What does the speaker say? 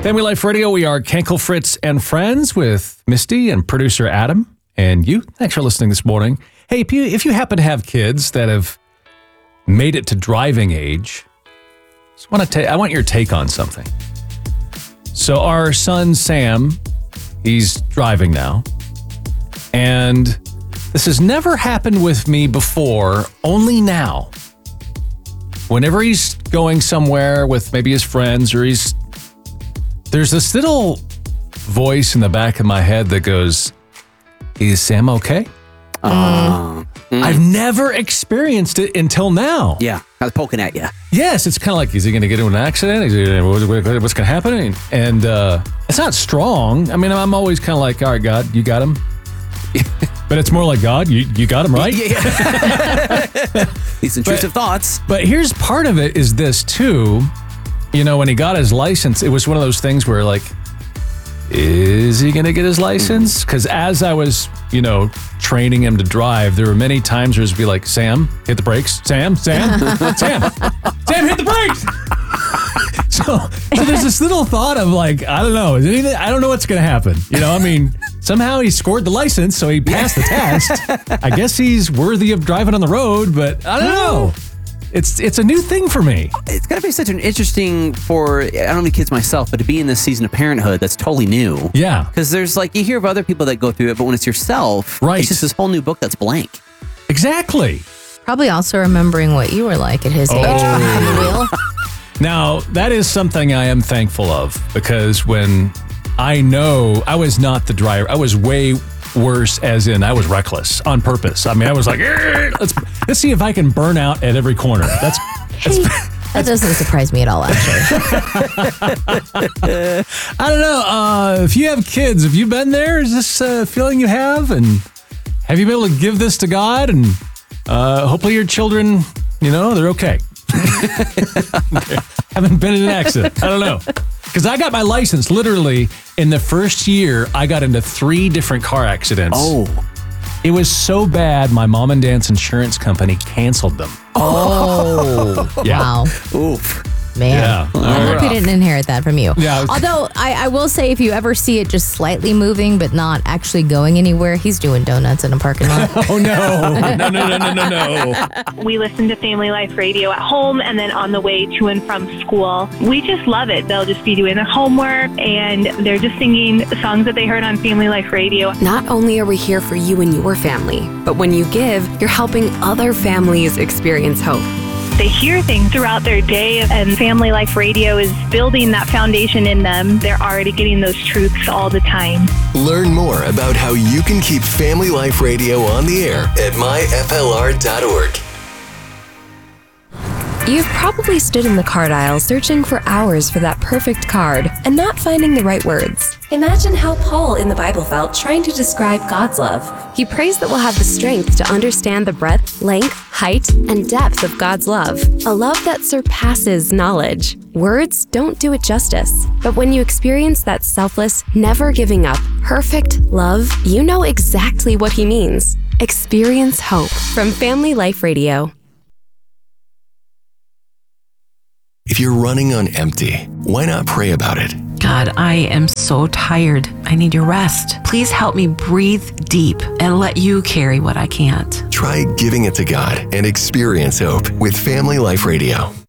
Family Life Radio, we are Kenkel, Fritz, and Friends with Misty and producer Adam. And you, thanks for listening this morning. Hey, if you happen to have kids that have made it to driving age, I want your take on something. So our son, Sam, he's driving now. And this has never happened with me before, only now. Whenever he's going somewhere with maybe his friends or there's this little voice in the back of my head that goes, "Is Sam okay?" I've never experienced it until now. Yeah, I was poking at you. Yes, it's kind of like, is he going to get into an accident? What's going to happen? And it's not strong. I mean, I'm always kind of like, all right, God, you got him. But it's more like, God, you got him, right? Yeah. These intrusive thoughts. But here's part of it is this, too. You know, when he got his license, it was one of those things where, like, is he going to get his license? Because as I was, training him to drive, there were many times where it would be like, Sam, hit the brakes. Sam, Sam, hit the brakes. So there's this little thought of like, I don't know. I don't know what's going to happen. Somehow he scored the license, so he passed the test. I guess he's worthy of driving on the road, but I don't know. It's a new thing for me. It's got to be such an interesting I don't have any kids myself, but to be in this season of parenthood, that's totally new. Yeah. Because there's you hear of other people that go through it, but when it's yourself, right. It's just this whole new book that's blank. Exactly. Probably also remembering what you were like at his age behind the wheel. Now, that is something I am thankful of, because when I know I was not the driver, I was way worse, as in I was reckless on purpose. I mean, I was like, let's see if I can burn out at every corner. That doesn't surprise me at all, actually. I don't know. If you have kids, have you been there? Is this a feeling you have? And have you been able to give this to God? And hopefully your children, they're okay. Haven't been in an accident. I don't know. Because I got my license literally in the first year. I got into 3 different car accidents. Oh. It was so bad, my mom and dad's insurance company canceled them. Oh. Yeah. Wow. Oof. Man, yeah. I hope he didn't inherit that from you. Yeah. Although, I will say, if you ever see it just slightly moving but not actually going anywhere, he's doing donuts in a parking lot. Oh, no. We listen to Family Life Radio at home and then on the way to and from school. We just love it. They'll just be doing their homework and they're just singing songs that they heard on Family Life Radio. Not only are we here for you and your family, but when you give, you're helping other families experience hope. They hear things throughout their day, and Family Life Radio is building that foundation in them. They're already getting those truths all the time. Learn more about how you can keep Family Life Radio on the air at myflr.org. You've probably stood in the card aisle searching for hours for that perfect card and not finding the right words. Imagine how Paul in the Bible felt trying to describe God's love. He prays that we'll have the strength to understand the breadth, length, height, and depth of God's love. A love that surpasses knowledge. Words don't do it justice. But when you experience that selfless, never giving up, perfect love, you know exactly what he means. Experience hope from Family Life Radio. If you're running on empty, why not pray about it? God, I am so tired. I need your rest. Please help me breathe deep and let you carry what I can't. Try giving it to God and experience hope with Family Life Radio.